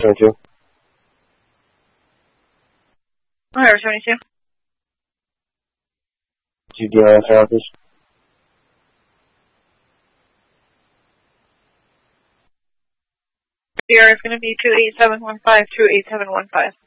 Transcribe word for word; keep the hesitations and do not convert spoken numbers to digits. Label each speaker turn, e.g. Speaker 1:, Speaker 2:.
Speaker 1: seventy-two.
Speaker 2: O'Hara seventy-two.
Speaker 1: Two D R S office.
Speaker 2: D R is going to be two eight seven one five, two eight seven one five.